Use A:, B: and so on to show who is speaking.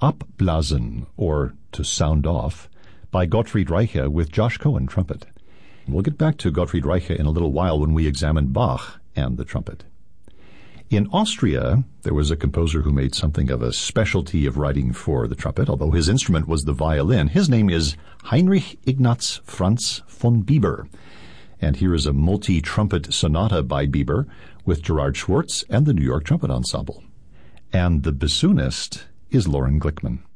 A: Abblasen, or To Sound Off, by Gottfried Reiche with Josh Cohen, trumpet. We'll get back to Gottfried Reiche in a little while when we examine Bach and the trumpet. In Austria, there was a composer who made something of a specialty of writing for the trumpet, although his instrument was the violin. His name is Heinrich Ignaz Franz von Bieber. And here is a multi-trumpet sonata by Bieber with Gerard Schwartz and the New York Trumpet Ensemble. And the bassoonist is Loren Glickman.